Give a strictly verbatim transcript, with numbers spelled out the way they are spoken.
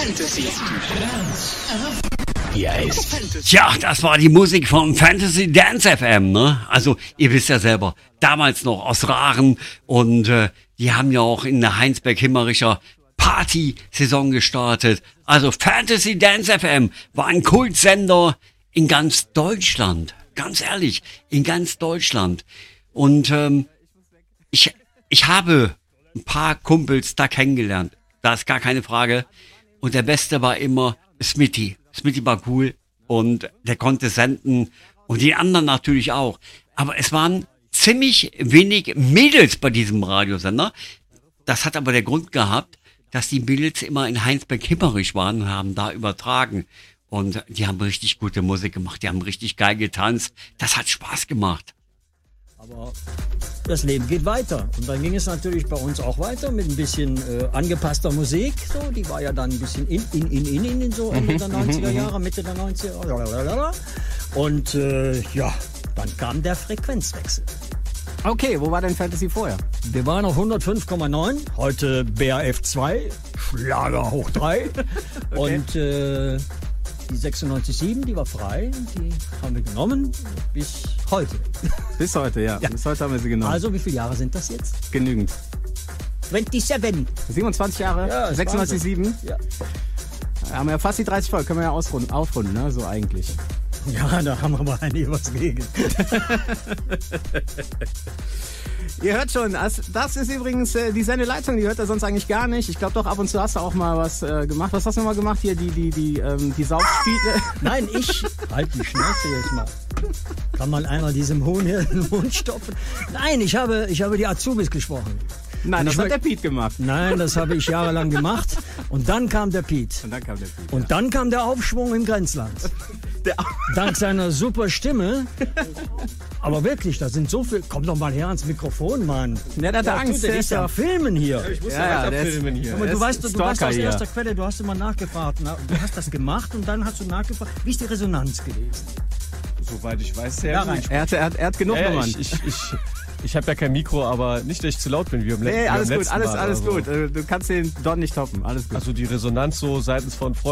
Fantasy. Hier ist. Tja, das war die Musik von Fantasy Dance F M, ne? Also, ihr wisst ja selber, damals noch aus Raaren und äh, die haben ja auch in der Heinsberg-Himmericher Party-Saison gestartet. Also, Fantasy Dance F M war ein Kultsender in ganz Deutschland. Ganz ehrlich, in ganz Deutschland. Und ähm, ich, ich habe ein paar Kumpels da kennengelernt. Da ist gar keine Frage. Und der Beste war immer Smitty. Smitty war cool und der konnte senden und die anderen natürlich auch. Aber es waren ziemlich wenig Mädels bei diesem Radiosender. Das hat aber der Grund gehabt, dass die Mädels immer in Heinsberg-Himmerich waren und haben da übertragen. Und die haben richtig gute Musik gemacht, die haben richtig geil getanzt. Das hat Spaß gemacht. Aber das Leben geht weiter. Und dann ging es natürlich bei uns auch weiter mit ein bisschen äh, angepasster Musik. So, die war ja dann ein bisschen in, in, in, in, in, in so Ende der neunziger Jahre, Mitte der neunziger. Und äh, ja, dann kam der Frequenzwechsel. Okay, wo war denn Fantasy vorher? Wir waren auf hundertfünf Komma neun, heute B A F zwei, Schlager hoch drei. Okay. Und äh, die sechsundneunzig Komma sieben, die war frei, die haben wir genommen bis heute. Bis heute, ja. ja. Bis heute haben wir sie genommen. Also, wie viele Jahre sind das jetzt? Genügend. siebenundzwanzig. siebenundzwanzig Jahre? Ja, sechsundneunzig Komma sieben? Ja. Da haben wir fast die dreißig voll, können wir ja ausrunden, aufrunden, ne? So eigentlich. Ja, da haben wir aber einige was gegen. Ihr hört schon, das, das ist übrigens äh, die Sendeleitung, die hört er sonst eigentlich gar nicht. Ich glaube doch, ab und zu hast du auch mal was äh, gemacht. Was hast du mal gemacht hier, die, die, die, ähm, die Saufspiele? Nein, ich halt die Schnauze jetzt mal. Kann mal einer diesem Huhn hier in den Mund stopfen? Nein, ich habe, ich habe die Azubis gesprochen. Nein, das hat der Piet gemacht. Nein, das habe ich jahrelang gemacht. Und dann kam der Piet. Und dann kam der Piet. Und ja. dann kam der Aufschwung im Grenzland. Der Dank seiner super Stimme. Aber wirklich, da sind so viele. Komm doch mal her ans Mikrofon, Mann. Ja, der hat ja, Angst. Der ist ja am Filmen hier. Ja, ich muss ja, ja, ja der filmen hier. Aber du weißt, du weißt aus hier. erster Quelle, du hast immer nachgefragt. Na, du hast das gemacht und dann hast du nachgefragt. Wie ist die Resonanz gewesen? Soweit ich weiß, sehr Ja, gut. rein. Er hat, er hat, er hat genug Ja, Nummern. ich ich, ich, ich habe ja kein Mikro, aber nicht, dass ich zu laut bin wie am, le- Nee, wie am alles gut, letzten alles, Mal. alles also. gut. Du kannst den Don nicht toppen. Alles gut. Also die Resonanz so seitens von Freunden.